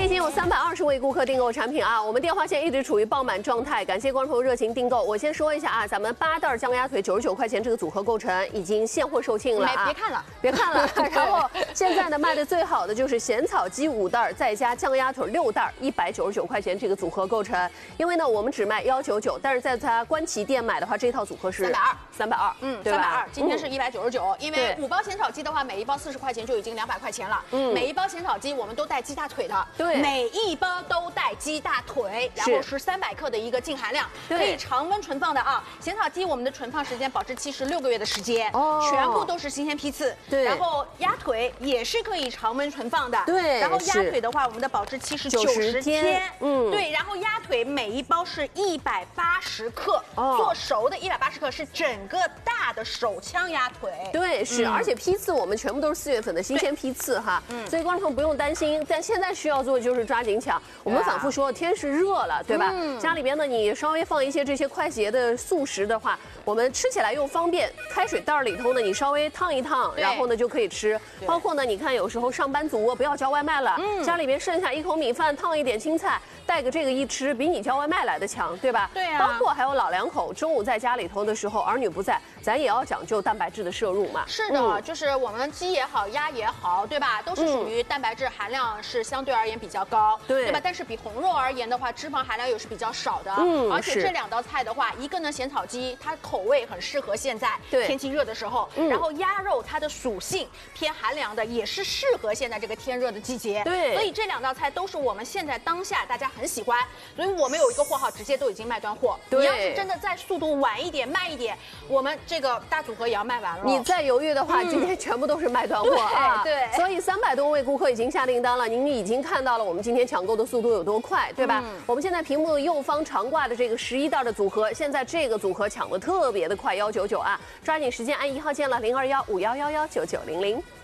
已经有320位顾客订购产品啊，我们电话线一直处于爆满状态，感谢观众朋友热情订购。我先说一下啊，咱们8袋酱鸭腿99块钱这个组合购成已经现货售罄了啊， 别看了， 别看了。然后现在呢卖的最好的就是咸草鸡5袋，再加酱鸭腿6袋，199块钱这个组合购成。因为呢我们只卖199，但是在它官旗店买的话，这一套组合是320，对吧？ 320，今天是199，因为5包咸炒鸡的话，每一包40块钱就已经200块钱了。每一包咸炒鸡我们都带鸡大腿的， 对， 每一包都带鸡大腿，然后是300克的一个净含量，可以常温存放的啊。咸炒鸡我们的存放时间保质期是6个月的时间，全部都是新鲜批次。对，然后鸭腿也是可以常温存放的，对。然后鸭腿的话，我们的保质期是90天，对。然后鸭腿每一包是180克，做熟的180克是整个大的手枪鸭腿， 对，是，而且批次我们全部都是4月份的新鲜批次哈，所以观众朋友不用担心。但现在需要做的就是抓紧抢。我们反复说，天是热了，对吧？家里边呢，你稍微放一些这些快捷的速食的话，我们吃起来又方便。开水袋里头呢，你稍微烫一烫，然后呢就可以吃。包括呢，你看有时候上班族不要叫外卖了，家里边剩下1口米饭，烫一点青菜，带个这个一吃，比你叫外卖来的强，对吧？对啊。包括还有老两口中午在家里头的时候，儿女不在，咱也要讲究蛋白质的摄入嘛。 是的，就是我们鸡也好，鸭也好，对吧？都是属于蛋白质含量是相对而言比较高，对吧？但是比红肉而言的话，脂肪含量又是比较少的。而且这2道菜的话，一个呢咸炒鸡，它口味很适合现在天气热的时候，然后鸭肉它的属性偏寒凉的，也是适合现在这个天热的季节。对，所以这2道菜都是我们现在当下大家很喜欢，所以我们有一个货号直接都已经卖断货。你要是真的再速度晚一点、慢一点，我们这个大组合也要卖完了。 你再犹豫的话，今天全部都是卖断货啊！对，所以300多位顾客已经下订单了，您已经看到了我们今天抢购的速度有多快，对吧？我们现在屏幕右方常挂的这个11袋的组合，现在这个组合抢的特别的快，199啊！抓紧时间按1号键了，0215111990。